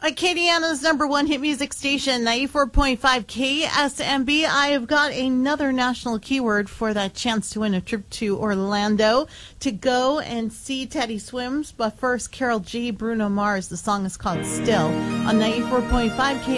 Acadiana's #1 hit music station, 94.5 KSMB. I have got another national keyword for that chance to win a trip to Orlando to go and see Teddy Swims. But first, Carol G, Bruno Mars. The song is called Still on 94.5 KSMB.